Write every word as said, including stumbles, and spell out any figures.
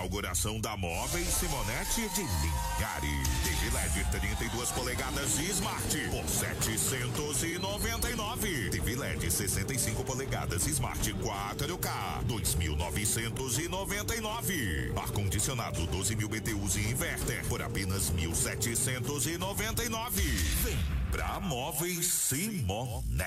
inauguração da Móveis Simonetti de Linhares. T V L E D trinta e duas polegadas Smart por setecentos e noventa e nove. T V L E D sessenta e cinco polegadas Smart quatro K, dois mil novecentos e noventa e nove. Ar condicionado doze mil B T Us e inverter por apenas mil setecentos e noventa e nove. Vem pra Móveis Simonetti.